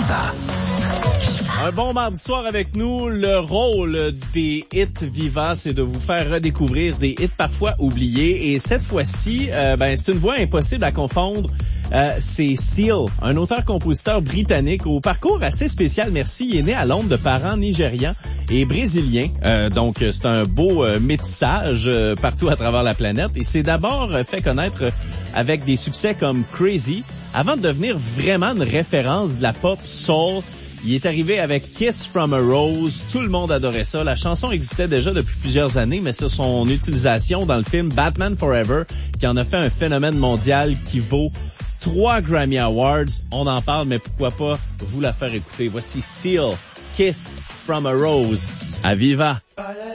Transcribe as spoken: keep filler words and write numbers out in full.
Aviva. Un bon mardi soir avec nous. Le rôle des hits Viva, c'est de vous faire redécouvrir des hits parfois oubliés. Et cette fois-ci, euh, ben c'est une voix impossible à confondre. Euh, c'est Seal, un auteur-compositeur britannique au parcours assez spécial, merci. Il est né à Londres de parents nigérians et brésiliens. Euh, donc, c'est un beau euh, métissage euh, partout à travers la planète. Et c'est d'abord euh, fait connaître avec des succès comme Crazy, avant de devenir vraiment une référence de la pop soul. Il est arrivé avec Kiss from a Rose. Tout le monde adorait ça. La chanson existait déjà depuis plusieurs années, mais c'est son utilisation dans le film Batman Forever qui en a fait un phénomène mondial qui vaut trois Grammy Awards. On en parle, mais pourquoi pas vous la faire écouter. Voici Seal, Kiss from a Rose. À Viva!